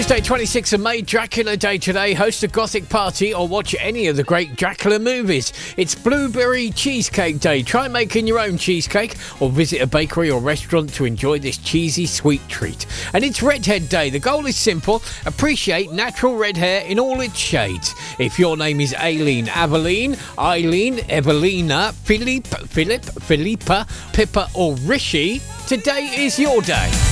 Wednesday, 26th of May, Dracula Day today. Host a gothic party or watch any of the great Dracula movies. It's Blueberry Cheesecake Day. Try making your own cheesecake or visit a bakery or restaurant to enjoy this cheesy sweet treat. And it's Redhead Day. The goal is simple. Appreciate natural red hair in all its shades. If your name is Aileen, Aveline, Eileen, Evelina, Philip, Philippa, Pippa or Rishi, today is your day.